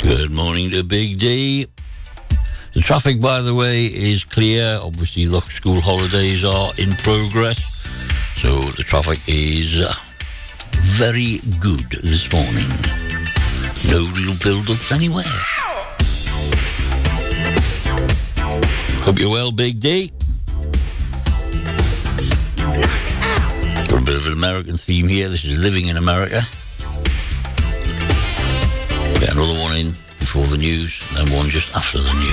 Good morning to Big D. The traffic, by the way, is clear. Obviously, the school holidays are in progress, so the traffic is very good this morning. No real build-ups anywhere. Hope you're well, Big D. Got a bit of an American theme here. This is Living in America. Get another one in before the news, and one just after the news.